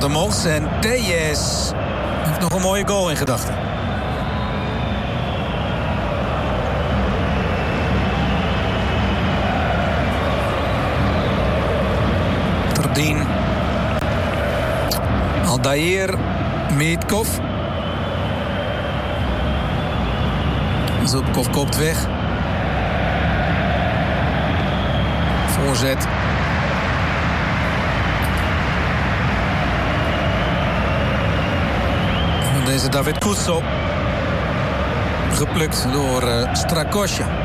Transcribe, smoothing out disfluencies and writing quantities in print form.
de Mos en Deyes heeft nog een mooie goal in gedachten. Tardien. Aldair. Mitkov. Zubkov koopt weg. Voorzet. Deze David Kutsov. Geplukt door Strakosja.